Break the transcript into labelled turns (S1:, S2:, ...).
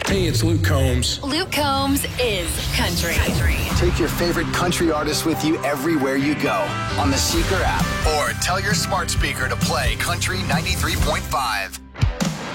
S1: Hey, it's Luke Combs.
S2: Luke Combs is country.
S3: Take your favorite country artists with you everywhere you go on the Seeker app or tell your smart speaker to play Country 93.5.